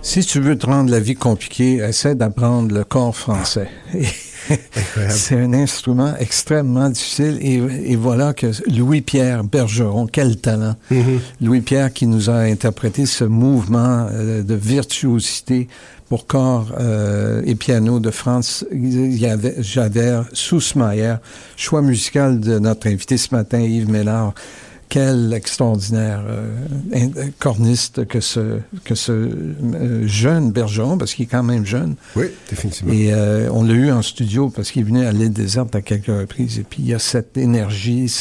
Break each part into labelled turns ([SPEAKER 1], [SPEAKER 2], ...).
[SPEAKER 1] Si tu veux te rendre la vie compliquée, essaie d'apprendre le cor français. C'est un instrument extrêmement difficile et voilà que Louis-Pierre Bergeron, quel talent! Mm-hmm. Louis-Pierre qui nous a interprété ce mouvement de virtuosité pour corps et piano de Franz Xaver Süssmayr, choix musical de notre invité ce matin, Yves Mélard. Quel extraordinaire corniste que ce jeune Bergeron, parce qu'il est quand même jeune.
[SPEAKER 2] Oui, définitivement.
[SPEAKER 1] Et on l'a eu en studio parce qu'il est venu à l'île déserte à quelques reprises. Et puis il y a cette énergie,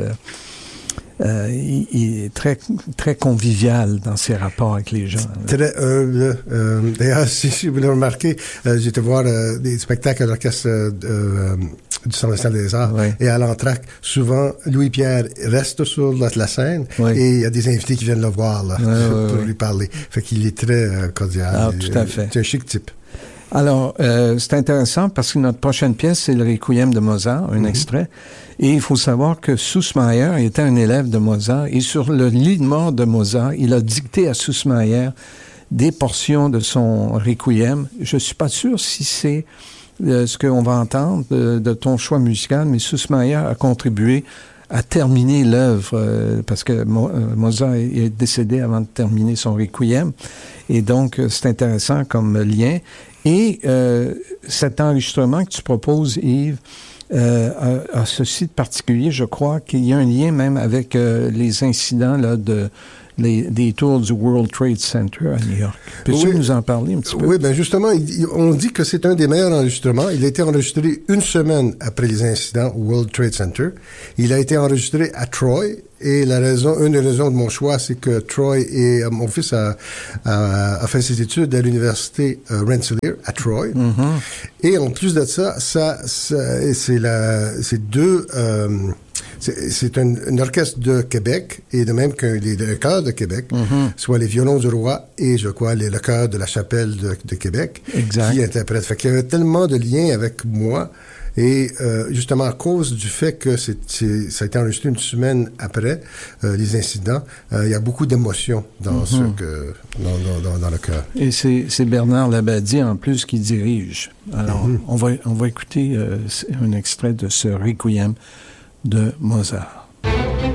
[SPEAKER 1] il est très, très convivial dans ses rapports avec les gens.
[SPEAKER 2] Très humble. D'ailleurs, si vous le remarquez, j'ai été voir des spectacles à l'orchestre du Centre national des arts. Oui. Et à l'entracte, souvent, Louis-Pierre reste sur la scène et il y a des invités qui viennent le voir là, pour lui parler. Fait qu'il est très cordial.
[SPEAKER 1] Ah, tout à fait.
[SPEAKER 2] C'est un chic type.
[SPEAKER 1] Alors, c'est intéressant parce que notre prochaine pièce, c'est le Requiem de Mozart, un extrait. Et il faut savoir que Süssmayr était un élève de Mozart et sur le lit de mort de Mozart, il a dicté à Süssmayr des portions de son Requiem. Je suis pas sûr si c'est ce qu'on va entendre de ton choix musical, mais Süssmayr a contribué à terminer l'œuvre parce que Mozart est décédé avant de terminer son Requiem. Et donc, c'est intéressant comme lien. Et cet enregistrement que tu proposes, Yves, a ceci de particulier, je crois qu'il y a un lien même avec les incidents là, des tours du World Trade Center à New York. Peux-tu nous en parler un petit peu?
[SPEAKER 2] Oui, bien justement, on dit que c'est un des meilleurs enregistrements. Il a été enregistré une semaine après les incidents au World Trade Center. Il a été enregistré à Troy. Et une des raisons de mon choix, c'est que Troy mon fils a fait ses études à l'université Rensselaer à Troy. Mm-hmm. Et en plus de ça, c'est un orchestre de Québec, et de même que le chœur de Québec, soit les violons du roi et, je crois, le chœur de la chapelle de Québec, exact, qui interprètent. Fait qu'il y avait tellement de liens avec moi, et justement à cause du fait que ça a été enregistré une semaine après les incidents, il y a beaucoup d'émotions dans dans le chœur.
[SPEAKER 1] Et c'est Bernard Labadie, en plus, qui dirige. Alors, on va écouter un extrait de ce Requiem de Mozart.